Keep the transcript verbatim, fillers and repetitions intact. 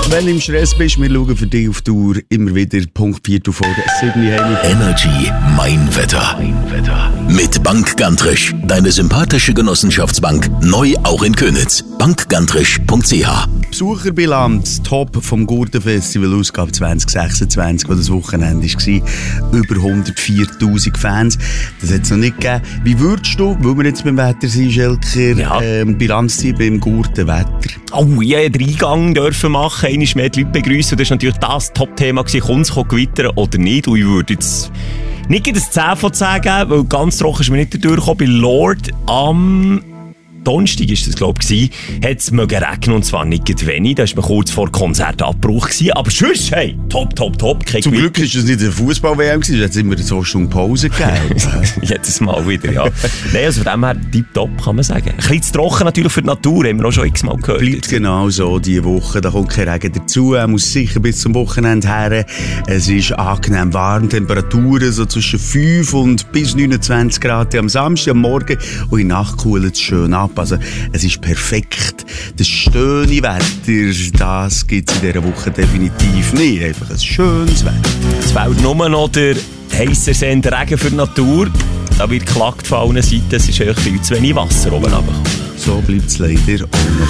Wenn du im Stress bist, wir schauen für dich auf Tour immer wieder Punkt vier vor sieben heim. Energy Mein Wetter. Mein Wetter. Mit Bank Gantrisch, deine sympathische Genossenschaftsbank, neu auch in Köniz. bank gantrisch punkt c h. Besucherbilanz Top vom Gurtenfestival Ausgabe zwanzig sechsundzwanzig, das das Wochenende war. Über hundertviertausend Fans. Das hat es noch nicht gegeben. Wie würdest du, weil wir jetzt beim Wetter sind, Schelker, ja. ähm, Bilanz ziehen beim Gurtenwetter? Oh, ich durfte einen Eingang dürfen machen, einmal mehr die Leute begrüssen. Das war natürlich das Top-Thema. Kommt es gewittern oder nicht? Und ich würde jetzt nicht ein zehn von zehn geben, weil ganz trocken ist mir nicht durchgekommen. Bei Lord am Donnerstag war das, glaube ich, hat es regnen, und zwar nicht wenig. Da war man kurz vor Konzertabbruch. Aber sonst, hey, top, top, top. Kein Zum Gewitter. Glück war es nicht eine Fußball-W M, es hat immer so Stunden Pause gegeben. Jedes Mal wieder, ja. Nein, also von dem her tipptopp, kann man sagen. Ein bisschen zu trocken natürlich für die Natur, haben wir auch schon x-mal gehört. Bleibt genau so diese Woche, da kommt kein Regen dazu, er muss sicher bis zum Wochenende her. Es ist angenehm warm, Temperaturen so zwischen fünf und bis neunundzwanzig Grad am Samstag, am Morgen, und in der Nacht kühlt es schön ab. Also, es ist perfekt. Das schöne Wetter, das gibt es in dieser Woche definitiv nicht. Einfach ein schönes Wetter. Es fehlt nur noch der heisser sehende Regen für die Natur. Da wird geklagt von allen Seiten, es ist echt viel zu wenig Wasser oben runter. So bleibt es leider auch noch